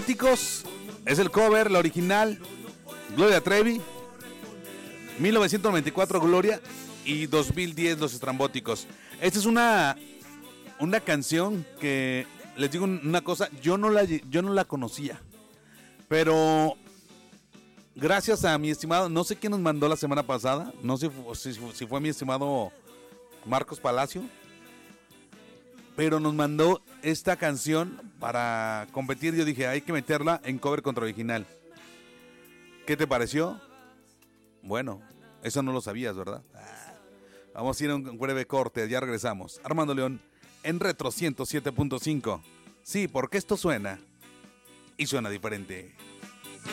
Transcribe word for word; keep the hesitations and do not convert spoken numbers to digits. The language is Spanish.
Estrambóticos es el cover, la original, Gloria Trevi, mil novecientos noventa y cuatro Gloria y dos mil diez Los Estrambóticos. Esta es una, una canción que, les digo una cosa, yo no la, yo no la conocía, pero gracias a mi estimado, no sé quién nos mandó la semana pasada, no sé si, si fue mi estimado Marcos Palacio, pero nos mandó esta canción para competir. Yo dije, hay que meterla en cover contra original. ¿Qué te pareció? Bueno, eso no lo sabías, ¿verdad? Ah, vamos a ir a un breve corte, ya regresamos. Armando León en Retro ciento siete punto cinco. Sí, porque esto suena y suena diferente.